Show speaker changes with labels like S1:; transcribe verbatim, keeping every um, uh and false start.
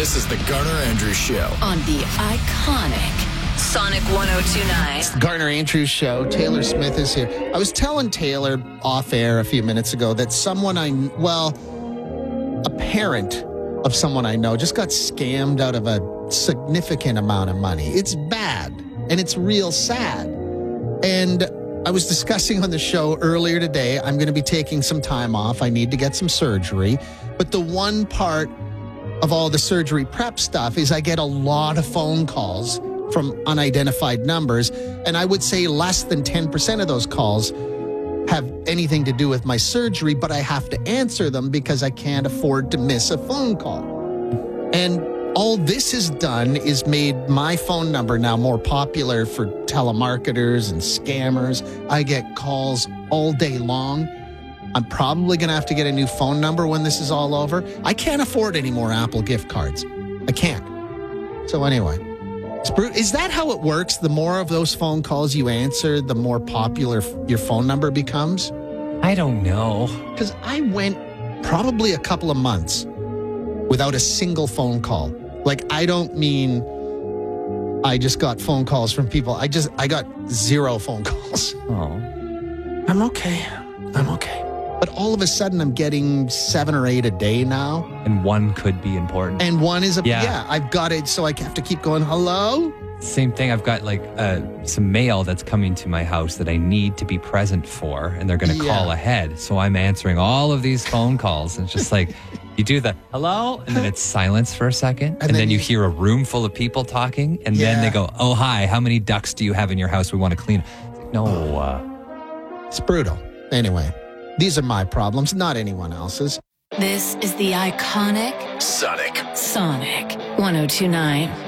S1: This is the Garner Andrews Show
S2: on the iconic Sonic one oh two point nine.
S3: It's the Garner Andrews Show. Taylor Smith is here. I was telling Taylor off air a few minutes ago that someone I, well, a parent of someone I know just got scammed out of a significant amount of money. It's bad and it's real sad. And I was discussing on the show earlier today, I'm going to be taking some time off. I need to get some surgery. But the one part of all the surgery prep stuff is I get a lot of phone calls from unidentified numbers. And I would say less than ten percent of those calls have anything to do with my surgery, but I have to answer them because I can't afford to miss a phone call. And all this has done is made my phone number now more popular for telemarketers and scammers. I get calls all day long. I'm probably going to have to get a new phone number when this is all over. I can't afford any more Apple gift cards. I can't. So anyway, is that how it works? The more of those phone calls you answer, the more popular your phone number becomes?
S4: I don't know.
S3: Because I went probably a couple of months without a single phone call. Like, I don't mean I just got phone calls from people. I just, I got zero phone calls.
S4: Oh.
S3: I'm okay. I'm okay. But all of a sudden, I'm getting seven or eight a day now.
S4: And one could be important.
S3: And one is a,
S4: yeah,
S3: yeah I've got it, so I have to keep going, hello?
S4: Same thing. I've got like uh, some mail that's coming to my house that I need to be present for, and they're going to
S3: yeah.
S4: call ahead. So I'm answering all of these phone calls, and it's just like, you do the hello, and then it's silence for a second, and, and then, then you hear a room full of people talking, and yeah. then they go, oh, hi, how many ducks do you have in your house we want to clean? Like, no. Uh...
S3: It's brutal. Anyway, these are my problems, not anyone else's.
S2: This is the iconic
S1: Sonic.
S2: Sonic one oh two point nine.